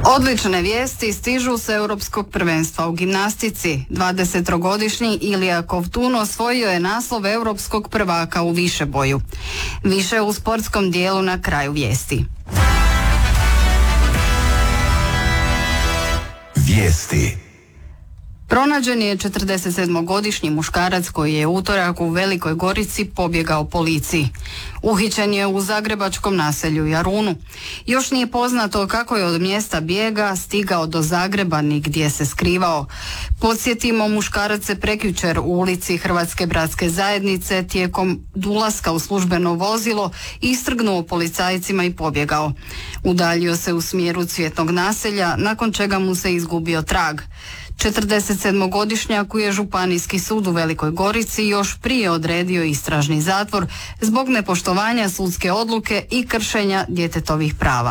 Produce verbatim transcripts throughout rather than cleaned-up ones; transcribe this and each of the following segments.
Odlične vijesti stižu s europskog prvenstva u gimnastici. dvadesettrogodišnji Ilija Kovtun osvojio je naslov europskog prvaka u višeboju. Više u sportskom dijelu na kraju vijesti. Vijesti. Pronađen je četrdesetsedmogodišnji muškarac koji je utorak u Velikoj Gorici pobjegao policiji. Uhićen je u zagrebačkom naselju Jarunu. Još nije poznato kako je od mjesta bijega stigao do Zagreba ni gdje se skrivao. Podsjetimo, muškarac se prekjučer u ulici Hrvatske bratske zajednice tijekom ulaska u službeno vozilo istrgnuo policajcima i pobjegao. Udaljio se u smjeru Cvjetnog naselja, nakon čega mu se izgubio trag. četrdesetsedmogodišnjaku je Županijski sud u Velikoj Gorici još prije odredio istražni zatvor zbog nepoštovanja sudske odluke i kršenja djetetovih prava.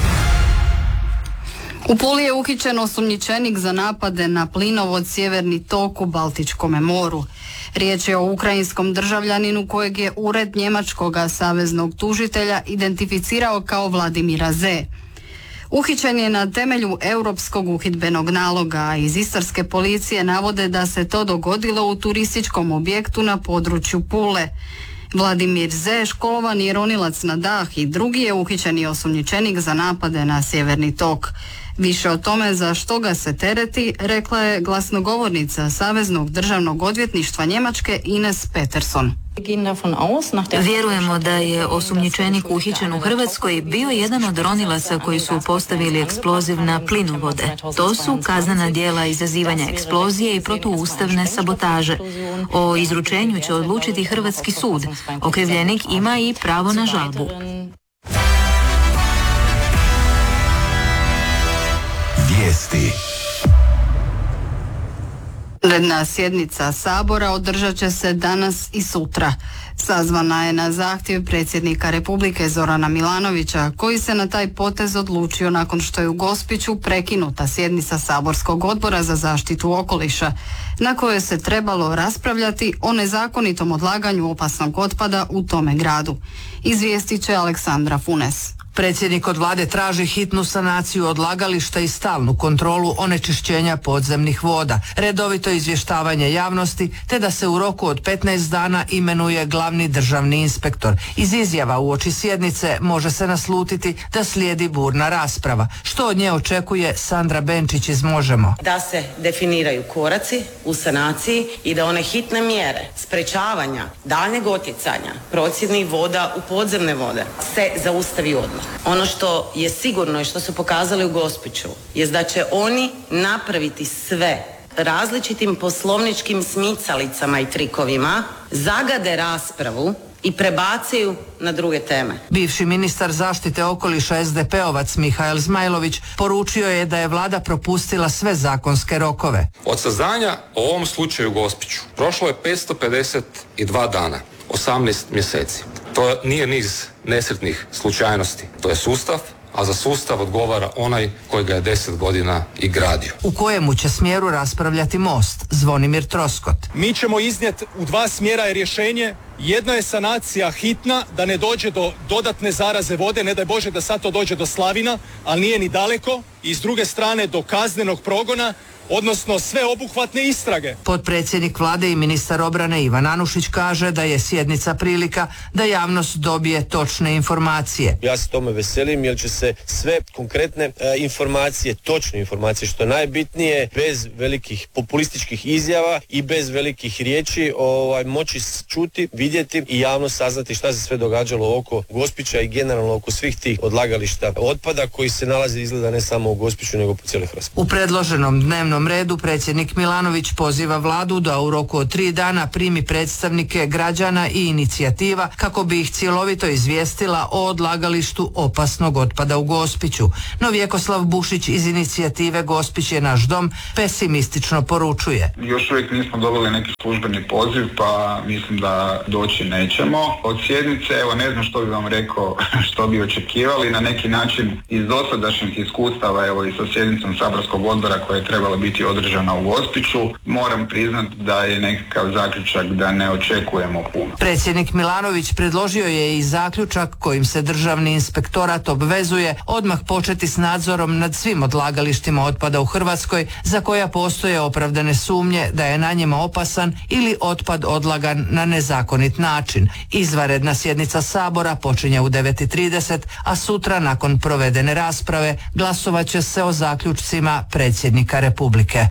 U Puli je uhićen osumnjičenik za napade na plinovod Sjeverni tok u Baltičkome moru. Riječ je o ukrajinskom državljaninu kojeg je ured njemačkog saveznog tužitelja identificirao kao Vladimira Z. Uhićen je na temelju europskog uhidbenog naloga, a iz istarske policije navode da se to dogodilo u turističkom objektu na području Pule. Vladimir Z. školovan je ronilac na dah i drugi je uhićeni osumnjičenik za napade na Sjeverni tok. Više o tome za što ga se tereti rekla je glasnogovornica Saveznog državnog odvjetništva Njemačke Ines Peterson. Vjerujemo da je osumnjičenik uhićen u Hrvatskoj bio jedan od ronilaca koji su postavili eksploziv na plinovode. To su kaznena djela izazivanja eksplozije i protuustavne sabotaže. O izručenju će odlučiti Hrvatski sud. Okrivljenik ima i pravo na žalbu. Vijesti. Redna sjednica Sabora održat će se danas i sutra. Sazvana je na zahtjev predsjednika Republike Zorana Milanovića, koji se na taj potez odlučio nakon što je u Gospiću prekinuta sjednica Saborskog odbora za zaštitu okoliša, na kojoj se trebalo raspravljati o nezakonitom odlaganju opasnog otpada u tome gradu. Izvijestit će Aleksandra Funes. Predsjednik od vlade traži hitnu sanaciju odlagališta i stalnu kontrolu onečišćenja podzemnih voda, redovito izvještavanje javnosti, te da se u roku od petnaest dana imenuje glavni državni inspektor. Iz izjava uoči sjednice može se naslutiti da slijedi burna rasprava. Što od nje očekuje Sandra Benčić iz Možemo? Da se definiraju koraci u sanaciji i da one hitne mjere sprečavanja daljnjeg otjecanja procjednih voda u podzemne vode se zaustavi odmah. Ono što je sigurno i što su pokazali u Gospiću je da će oni napraviti sve različitim poslovničkim smicalicama i trikovima, zagade raspravu i prebacaju na druge teme. Bivši ministar zaštite okoliša es de pe-ovac Mihael Zmajlović poručio je da je vlada propustila sve zakonske rokove. Od saznanja o ovom slučaju u Gospiću prošlo je petsto pedeset dva dana, osamnaest mjeseci. To nije niz nesretnih slučajnosti, to je sustav, a za sustav odgovara onaj koji ga je deset godina i gradio. U kojemu će smjeru raspravljati Most? Zvonimir Troskot. Mi ćemo iznijeti u dva smjera je rješenje. Jedno je sanacija hitna, da ne dođe do dodatne zaraze vode, ne daj Bože da sad to dođe do slavina, ali nije ni daleko. I s druge strane do kaznenog progona, odnosno sve obuhvatne istrage. Potpredsjednik vlade i ministar obrane Ivan Anušić kaže da je sjednica prilika da javnost dobije točne informacije. Ja se tome veselim jer će se sve konkretne e, informacije, točne informacije, što je najbitnije, bez velikih populističkih izjava i bez velikih riječi ovaj, moći čuti, vidjeti i javno saznati šta se sve događalo oko Gospića i generalno oko svih tih odlagališta otpada koji se nalaze izgleda ne samo u Gospiću nego po cijeloj Hrvatskoj. U predloženom dnevnom redu predsjednik Milanović poziva vladu da u roku od tri dana primi predstavnike građana i inicijativa kako bi ih cjelovito izvijestila o odlagalištu opasnog otpada u Gospiću. No Vjekoslav Bušić iz inicijative Gospić je naš dom pesimistično poručuje. Još uvijek nismo dobili neki službeni poziv, pa mislim da doći nećemo. Od sjednice, evo ne znam što bi vam rekao, što bi očekivali, na neki način iz dosadašnjih iskustava, evo i sa sjednicom saborskog odbora koja je trebala biti biti održana u Gospiću. Moram priznati da je nekakav zaključak da ne očekujemo puno. Predsjednik Milanović predložio je i zaključak kojim se Državni inspektorat obvezuje odmah početi s nadzorom nad svim odlagalištima otpada u Hrvatskoj za koja postoje opravdane sumnje da je na njima opasan ili otpad odlagan na nezakonit način. Izvanredna sjednica Sabora počinje u devet i trideset, a sutra nakon provedene rasprave glasovat će se o zaključcima predsjednika Republike.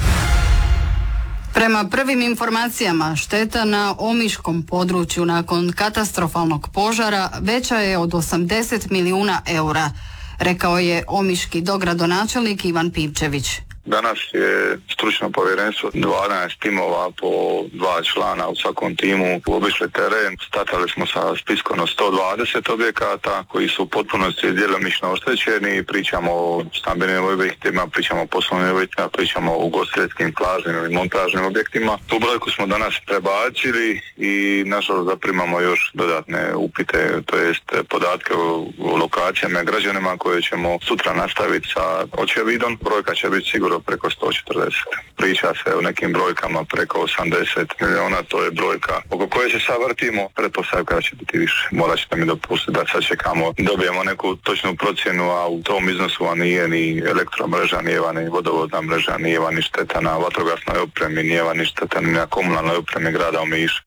Prema prvim informacijama, šteta na omiškom području nakon katastrofalnog požara veća je od osamdeset milijuna eura, rekao je omiški dogradonačelnik Ivan Pipčević. Danas je stručno povjerenstvo dvanaest timova po dva člana u svakom timu obišli teren. Startali smo sa spiskom od sto dvadeset objekata koji su u potpunosti djelomično oštećeni. Pričamo o stambenim objektima, pričamo o poslovnim objektima, pričamo o ugostiteljskim, plažnim ili montažnim objektima. Tu brojku smo danas prebacili i nažalost zaprimamo još dodatne upite, to jest podatke o, o lokacijama i građanima koje ćemo sutra nastaviti sa očevidom. Brojka će biti sigurno preko sto četrdeset. Priča se o nekim brojkama preko osamdeset milijuna, to je brojka oko koje se sad vrtimo, pretpostavka da će biti više. Morat ćete mi dopustiti da sad čekamo, dobijemo neku točnu procjenu, a u tom iznosu nije ni elektromreža, nije ni vodovodna mreža, nije ni šteta na vatrogasnoj opremi, nije ni šteta ni na komunalnoj opremi grada Omiša.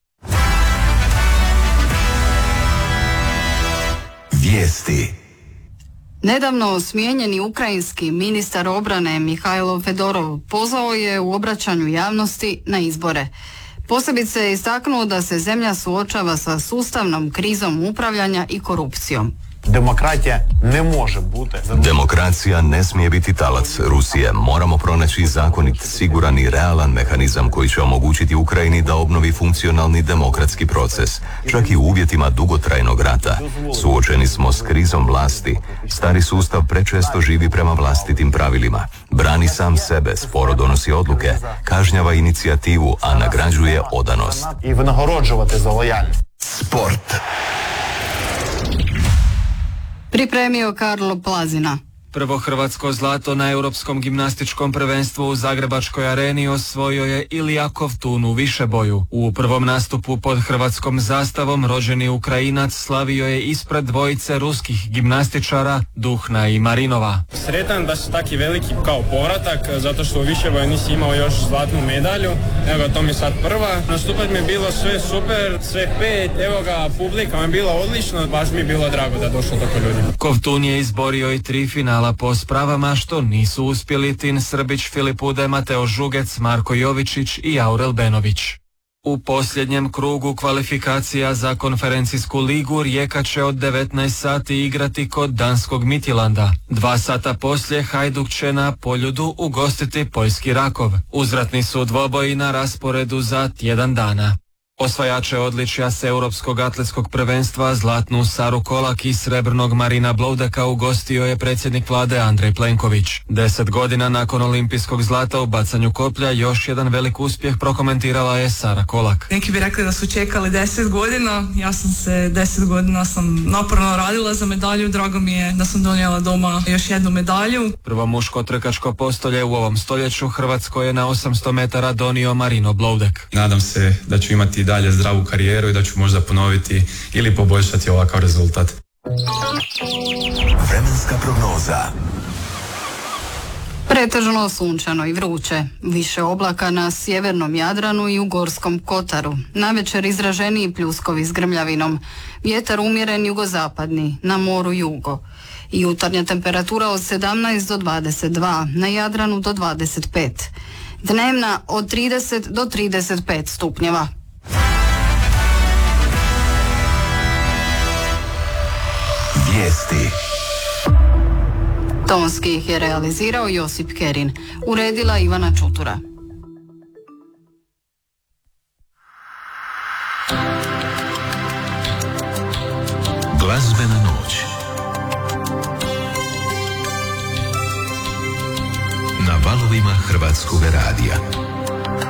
Vijesti. Nedavno smijenjeni ukrajinski ministar obrane Mihajlo Fedorov pozvao je u obraćanju javnosti na izbore. Posebice je istaknuo da se zemlja suočava sa sustavnom krizom upravljanja i korupcijom. Demokratija ne može biti. Demokracija ne smije biti talac Rusije. Moramo pronaći zakonit, siguran i realan mehanizam koji će omogućiti Ukrajini da obnovi funkcionalni demokratski proces, čak i u uvjetima dugotrajnog rata. Suočeni smo s krizom vlasti. Stari sustav prečesto živi prema vlastitim pravilima. Brani sam sebe, sporo donosi odluke, kažnjava inicijativu, a nagrađuje odanost. I vinagrođivati za lojalnost. Sport. Pripremio Karlo Plazina. Prvo hrvatsko zlato na Europskom gimnastičkom prvenstvu u Zagrebačkoj areni osvojio je Ilija Kovtun u višeboju. U prvom nastupu pod hrvatskom zastavom rođeni Ukrajinac slavio je ispred dvojice ruskih gimnastičara Duhna i Marinova. Sretan da su taki veliki kao povratak, zato što u višeboju nisi imao još zlatnu medalju. Evo ga, to mi je sad prva. Nastupat mi je bilo sve super, sve pet, evo ga, publika mi je bila odlično, baš mi je bilo drago da došlo tako ljudi. Kovtun je izborio i tri finala po spravama što nisu uspjeli Tin Srbić, Filip Ude, Mateo Žugec, Marko Jovičić i Aurel Benović. U posljednjem krugu kvalifikacija za konferencijsku ligu Rijeka će od devetnaest sati igrati kod danskog Midtjylanda. Dva sata poslije Hajduk će na Poljudu ugostiti poljski Rakov. Uzvratni su dvoboji na rasporedu za tjedan dana. Osvajače odličja s Europskog atletskog prvenstva zlatnu Saru Kolak i srebrnog Marina Bloudeka ugostio je predsjednik vlade Andrej Plenković. Deset godina nakon olimpijskog zlata u bacanju koplja još jedan velik uspjeh prokomentirala je Sara Kolak. Neki bi rekli da su čekali deset godina, ja sam se deset godina sam naporno radila za medalju, drago mi je da sam donijela doma još jednu medalju. Prvo muško trkačko postolje u ovom stoljeću Hrvatsko je na osamsto metara donio Marino Bloudek. Nadam se da ću imati dalje zdravu karijeru i da ću možda ponoviti ili poboljšati ovakav rezultat. Vremenska prognoza. Pretežno sunčano i vruće. Više oblaka na sjevernom Jadranu i u Gorskom Kotaru. Navečer izraženiji pljuskovi s grmljavinom. Vjetar umjeren jugozapadni, na moru jugo. I jutarnja temperatura od sedamnaest do dvadeset dva, na Jadranu do dvadeset pet. Dnevna od trideset do trideset pet stupnjeva. Vijesti. Tonski ih je realizirao Josip Kerin. Uredila Ivana Čutura. Glazbena noć. Na valovima Hrvatskog radija.